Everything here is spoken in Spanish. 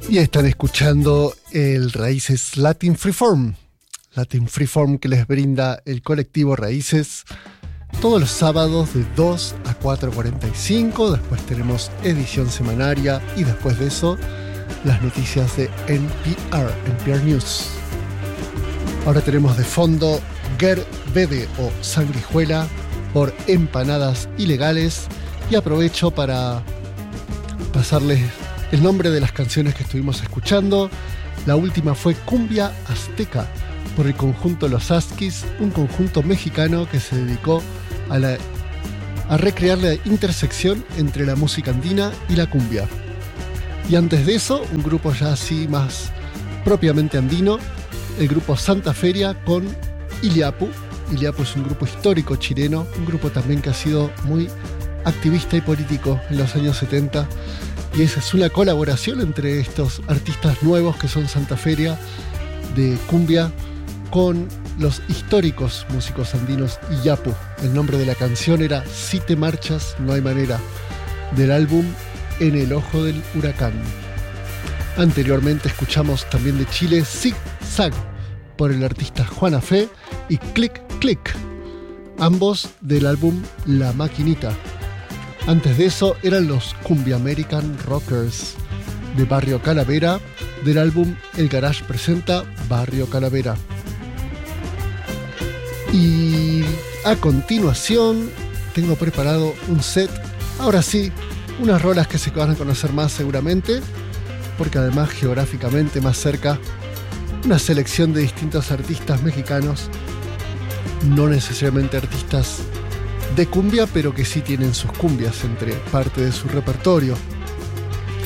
Y están escuchando el Raíces Latin Freeform. Latin Freeform que les brinda el colectivo Raíces todos los sábados de 2 a 4:45. Después tenemos edición semanaria y después de eso las noticias de NPR News. Ahora tenemos de fondo Ger Bede o Sanguijuela por Empanadas Ilegales y aprovecho para pasarles el nombre de las canciones que estuvimos escuchando. La última fue Cumbia Azteca por el conjunto Los Asquis, un conjunto mexicano que se dedicó a recrear la intersección entre la música andina y la cumbia. Y antes de eso, un grupo ya así más propiamente andino, el grupo Santa Feria con Iliapu. Iliapu es un grupo histórico chileno, un grupo también que ha sido muy activista y político en los años 70. Y esa es una colaboración entre estos artistas nuevos que son Santa Feria de cumbia con los históricos músicos andinos Iliapu. El nombre de la canción era Si te marchas no hay manera, del álbum En el ojo del huracán. Anteriormente escuchamos también de Chile Zig Zag por el artista Juana Fe y Click Click, ambos del álbum La Maquinita. Antes de eso eran los Cumbia American Rockers de Barrio Calavera del álbum El Garage presenta Barrio Calavera. Y a continuación tengo preparado un set, ahora sí, unas rolas que se van a conocer más seguramente, porque además geográficamente más cerca, una selección de distintos artistas mexicanos, no necesariamente artistas de cumbia, pero que sí tienen sus cumbias entre parte de su repertorio.